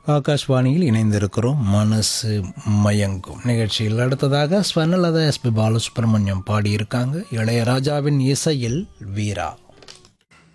ஆகாஷ்வாணியில் இணைந்திருக்கிறோம். மனசு மயங்கும் நிகழ்ச்சியில் அடுத்ததாக ஸ்வர்ணலதா எஸ்பி பாலசுப்ரமணியம் பாடியிருக்காங்க. இளையராஜாவின் இசையில் வீரா.